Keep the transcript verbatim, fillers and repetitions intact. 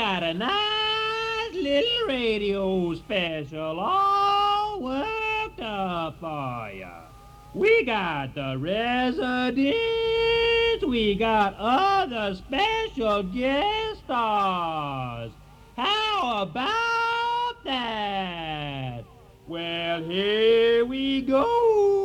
got a nice little radio special all worked up for ya. We got the residents, we got other special guest stars. How about that? Well, here we go.